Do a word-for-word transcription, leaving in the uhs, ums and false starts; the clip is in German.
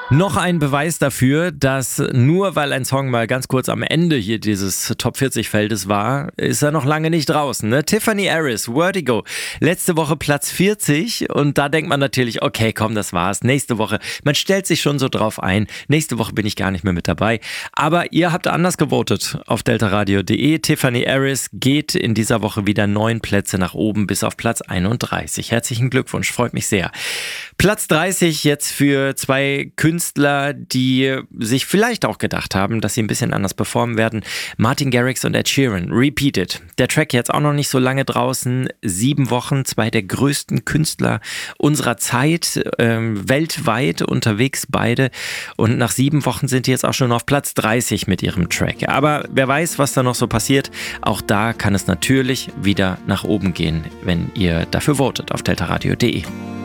Noch ein Beweis dafür, dass nur weil ein Song mal ganz kurz am Ende hier dieses Top vierzig Feldes war, ist er noch lange nicht draußen. Ne? Tiffany Harris, Vertigo, letzte Woche Platz vierzig und da denkt man natürlich, okay, komm, das war's. Nächste Woche, man stellt sich schon so drauf ein, nächste Woche bin ich gar nicht mehr mit dabei. Aber ihr habt anders gewotet auf delta radio punkt de. Tiffany Harris geht in dieser Woche wieder neun Plätze nach oben bis auf Platz einunddreißig. Herzlichen Glückwunsch, freut mich sehr. Platz dreißig jetzt für zwei Künstler, die sich vielleicht auch gedacht haben, dass sie ein bisschen anders performen werden. Martin Garrix und Ed Sheeran, Repeated. Der Track jetzt auch noch nicht so lange draußen, sieben Wochen, zwei der größten Künstler unserer Zeit, ähm, weltweit unterwegs beide. Und nach sieben Wochen sind die jetzt auch schon auf Platz dreißig mit ihrem Track. Aber wer weiß, was da noch so passiert. Auch da kann es natürlich wieder nach oben gehen, wenn ihr dafür votet auf delta radio punkt de.